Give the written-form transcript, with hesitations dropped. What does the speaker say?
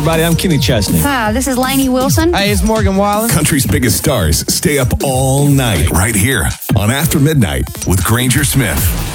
everybody. I'm Kenny Chesney. Hi, this is Lainey Wilson. Hey, it's Morgan Wallen. Country's biggest stars stay up all night right here on After Midnight with Granger Smith.